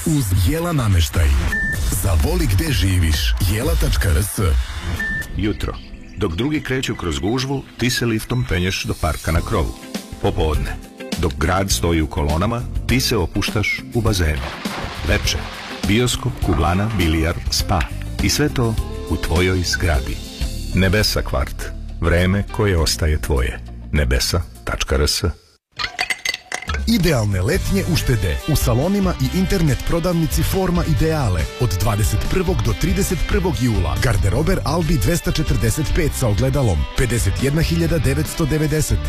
uz Jela nameštaj. Zavoli gde živiš. Jela.rs. Jutro. Dok drugi kreću kroz gužvu, ti se liftom penješ do parka na krovu. Popodne. Dok grad stoji u kolonama, ti se opuštaš u bazenu. Veče. Bioskop, kuglana, bilijar, spa. I sve to u tvojoj zgradi. Nebesa kvart. Vreme koje ostaje tvoje. Nebesa.rs. Idealne letnje uštede u salonima i internet prodavnici Forma Ideale od 21. do 31. jula. Garderober Albi 245 sa ogledalom 51.990.